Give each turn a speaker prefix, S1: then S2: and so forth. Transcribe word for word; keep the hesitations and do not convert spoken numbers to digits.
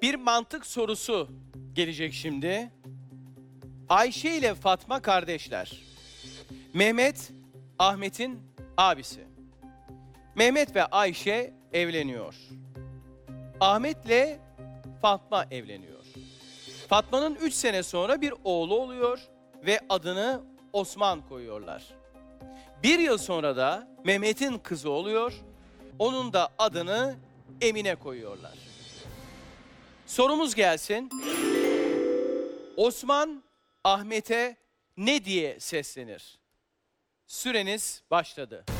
S1: Bir mantık sorusu gelecek şimdi. Ayşe ile Fatma kardeşler. Mehmet, Ahmet'in abisi. Mehmet ve Ayşe evleniyor. Ahmet'le Fatma evleniyor. Fatma'nın üç sene sonra bir oğlu oluyor ve adını Osman koyuyorlar. Bir yıl sonra da Mehmet'in kızı oluyor. Onun da adını Emine koyuyorlar. Sorumuz gelsin. Osman Ahmet'e ne diye seslenir? Süreniz başladı.